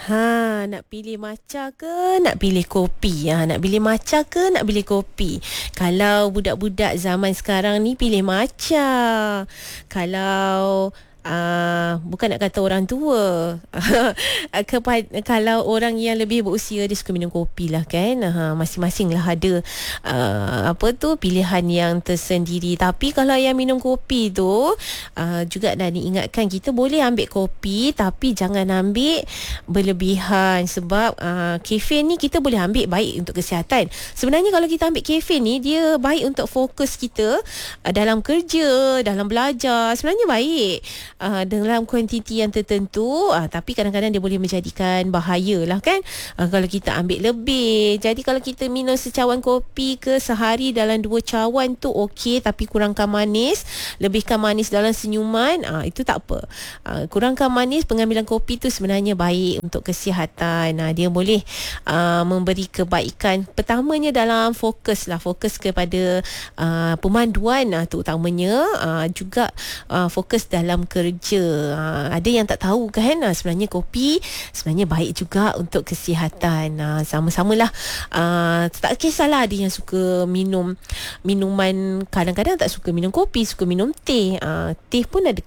Nak pilih matcha ke nak pilih kopi? Nak pilih matcha ke nak pilih kopi? Kalau budak-budak zaman sekarang ni pilih matcha. Kalau bukan nak kata orang tua. Kalau orang yang lebih berusia, dia suka minum kopi lah kan. Masing-masing lah ada pilihan yang tersendiri. Tapi kalau yang minum kopi tu juga dah diingatkan, kita boleh ambil kopi tapi jangan ambil berlebihan. Sebab kafein ni kita boleh ambil baik untuk kesihatan. Sebenarnya kalau kita ambil kafein ni, dia baik untuk fokus kita dalam kerja, dalam belajar. Sebenarnya baik dalam kuantiti yang tertentu, tapi kadang-kadang dia boleh menjadikan bahaya lah kan, kalau kita ambil lebih. Jadi kalau kita minum secawan kopi ke sehari dalam 2 cawan tu okey, tapi kurangkan manis, lebihkan manis dalam senyuman, itu tak apa. Kurangkan manis, pengambilan kopi tu sebenarnya baik untuk kesihatan. Dia boleh memberi kebaikan, pertamanya dalam fokus kepada pemanduan tu utamanya, juga fokus dalam kerja. Ada yang tak tahu kan, sebenarnya kopi sebenarnya baik juga untuk kesihatan. Sama-samalah, tak kisahlah ada yang suka minum minuman, kadang-kadang tak suka minum kopi, suka minum teh. Teh pun ada